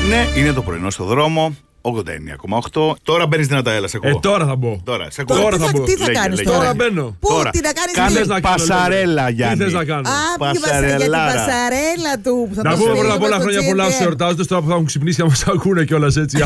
Ναι, είναι το πρωινό στο δρόμο. 89,8. Τώρα μπαίνεις δυνατά, έλα, σε ακούω. Τώρα θα μπω. Τώρα, σε ακούω. Τώρα θα μπω. Τι θα κάνεις τώρα? Τώρα μπαίνω. Πού, Τώρα. τι να κάνεις? Κάνε πασαρέλα, Γιάννη. Τι θες να κάνω? Για την πασαρέλα του. Να πούμε πρώτα απ' όλα χρόνια πολλά στους εορτάζοντες, τώρα που θα έχουν ξυπνήσει να μας ακούνε κιόλας έτσι.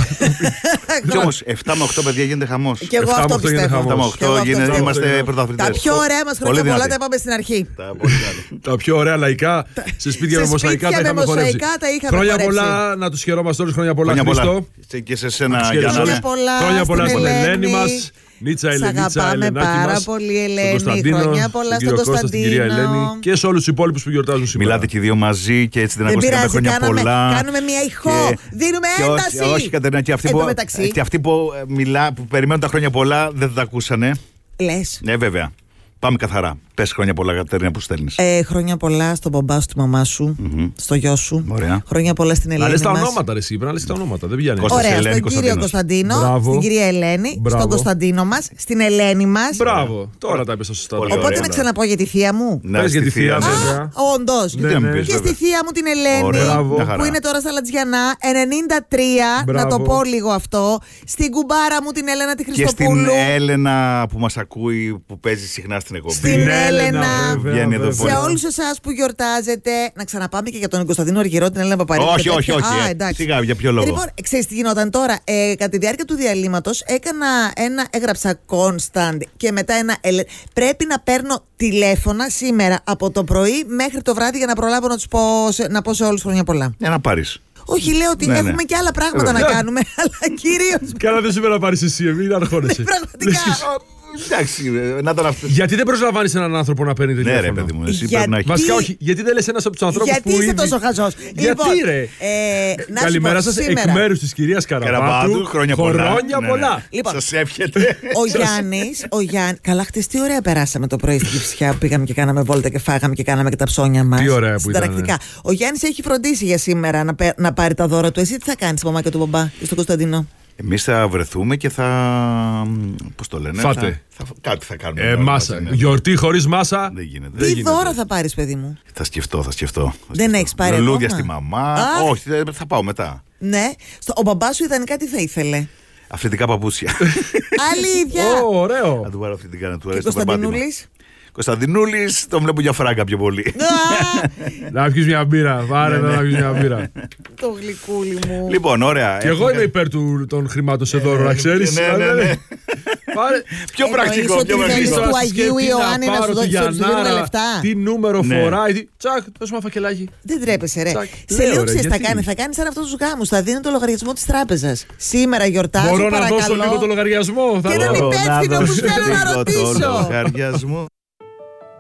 Κι όμως 7 με 8 παιδιά γίνεται χαμός. Και εγώ αυτό 7 με 8 γίνεται πιστεύω. 7 με χαμός. 8 είμαστε πρωταθλητές. Τα πιο ωραία μας χρόνια πολλά τα είπαμε στην αρχή. Τα πιο ωραία λαϊκά σε σπίτια με μοσαϊκά τα είχαμε χορέψει. Χρόνια πολλά να τους χαιρόμαστε όλους. Χρόνια πολλά, Χρήστο. Και σε σένα, Χρόνια πολλά στην Ελένη μας. μας. Νίτσα, Σ' Ελενίτσα, αγαπάμε Ελενάκη πάρα μας, πολύ, στον Ελένη. Κωνσταντίνο, Χρόνια πολλά στον κύριο Κώστα, στην κυρία Ελένη Κωνσταντίνο. και σε όλους τους υπόλοιπους που γιορτάζουν σήμερα. Μιλάτε και οι δύο μαζί και έτσι δεν Δεν ακούσατε πειράζει, χρόνια πολλά. κάνουμε μια ηχό. Δίνουμε ένταση. Όχι, Κατερίνα, και αυτοί που περιμένουν τα χρόνια πολλά δεν τα ακούσανε. Λες. Ναι, βέβαια. Πάμε καθαρά. Πες χρόνια πολλά, Κατερίνα, που στέλνεις. Χρόνια πολλά στον μπαμπά σου, στη μαμά σου, στο γιο σου. Ωραία. Χρόνια πολλά στην Ελένη. Να λες τα μας. ονόματα, ρε, εσύ. Πρέπει να λες τα ονόματα. Δεν βγαίνει. Κώστας, Ωραία, Ελένη, στον κύριο Κωνσταντίνο, Μπράβο. στην κυρία Ελένη, Μπράβο. στον Κωνσταντίνο μας, στην Ελένη μας. Μπράβο. Τώρα τα είπες σωστά. Πολύ Οπότε ωραία. να ξαναπώ για τη θεία μου. Να, Πες για τη στη θεία, μου. βέβαια. Όντως. Ναι, Τι να ναι. μην πεις, Και στη βέβαια. θεία μου την Ελένη, Ωραία, Μπράβο. μια χαρά. που είναι τώρα στα Λατζιανά, 93, να το Μπράβο. πω λίγο αυτό. Στην κουμπάρα μου την Έλενα τη Και στην Χριστοπούλου. Έλενα που μας ακούει, που παίζει συχνά στην εκπομπή. Στην Έλενα. Βγαίνει εδώ Σε πολύ. όλους εσάς που γιορτάζετε, να ξαναπάμε και για τον Κωνσταντίνο Αργυρό, την Έλενα Παπαρίδη. Όχι, και όχι, τέτοια. όχι. Εντάξει. Σιγά, για ποιο λόγο. Λοιπόν, ξέρεις τι γινόταν τώρα? Κατά τη διάρκεια του διαλύματος έγραψα Constant και μετά πρέπει να παίρνω τηλέφωνα σήμερα από το πρωί μέχρι το βράδυ για να προλάβω να πω σε όλους χρόνια πολλά. Για να πάρεις. Όχι, λέω ότι Ναι, έχουμε ναι. και άλλα πράγματα να κάνουμε, αλλά κυρίως. Κάνα δεν σήμερα να πάρεις εσύ, μην αγχώνεσαι. Πραγματικά. Εντάξει, να ήταν αυτό. Γιατί δεν προσλαμβάνεις έναν άνθρωπο να παίρνει Ναι, τηλέφωνο? ρε παιδί μου, εσύ Γιατί- πρέπει να έχεις. Βασικά όχι, γιατί δεν λες ένας από τους ανθρώπους Γιατί που είσαι ήδη... τόσο χαζός? Γιατί ρε? να σου Καλημέρα πω, σας εκ σήμερα. μέρους της κυρίας Καραβάτου, Καραβάτου. χρόνια πολλά. Χρόνια Ναι, ναι. πολλά. Λοιπόν, Σας εύχεται. ο Γιάννης, καλά, χτες τι ωραία περάσαμε το πρωί στην Κυψιά. Πήγαμε και κάναμε βόλτα και φάγαμε και κάναμε και τα ψώνια μας. Τι ωραία που ήταν, Συνταρακτικά. Ο Γιάννης έχει φροντίσει για σήμερα να πάρει τα δώρα του. Εσύ τι θα κάνεις στη μαμά και του μπαμπά και στον Κωνσταντίνο? Εμείς θα βρεθούμε και θα. Πώς το λένε, Φάτε. κάτι θα κάνουμε. όλοι Μάσα. μαζί, ναι. Γιορτή χωρίς μάσα. Δεν γίνεται. Δεν Τι γίνεται. δώρα θα πάρεις, παιδί μου? Θα σκεφτώ. Δεν έχεις πάρει Λουλούδια ακόμα? στη μαμά. Α. Όχι, θα πάω μετά. Ναι. Ο μπαμπάς σου ιδανικά τι θα ήθελε? Αυθεντικά παπούτσια. Αλήθεια. Ωραίο. Να του πάρω αυθεντικά, να του Και αρέσει το περπάτημα. Κωνσταντινούλης? Κωνσταντινούλης, τον βλέπω για φράγκα πιο πολύ. Να πιεις μια μπύρα. Πάρε να πιεις μια μπύρα. Το γλυκούλι μου. Λοιπόν, ωραία. Και εγώ είμαι υπέρ των χρημάτων σε δώρο, να ξέρεις. Ναι. Πάρε. Πιο πρακτικό, ότι πιο θέλεις πρακτικό. του Αγίου Ιωάννη να σου δίνουν Γιαννάρα, λεφτά? τι νούμερο Ναι. φοράει. Τσακ, δώσ' μου ένα φακελάκι. Δεν τρέπεσαι, ρε. Τσακ. Σε Λέω, λίγο ρε, ξέρεις τι θα γιατί? κάνει. Θα κάνει σαν αυτούς τους γάμους. Θα δίνει το λογαριασμό της τράπεζας. Σήμερα γιορτάζω, Μπορώ να δώσω παρακαλώ. λίγο το λογαριασμό. Και έναν Μπορώ υπεύθυνο να που θέλω να δώσω λίγο το ρωτήσω. λογαριασμό.